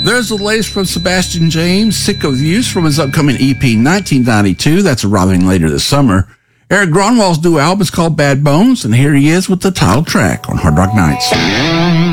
There's the latest from Sebastian James, Sick of Use, from his upcoming EP 1992. That's arriving later this summer. Eric Gronwald's new album is called Bad Bones, and here he is with the title track on Hard Rock Nights.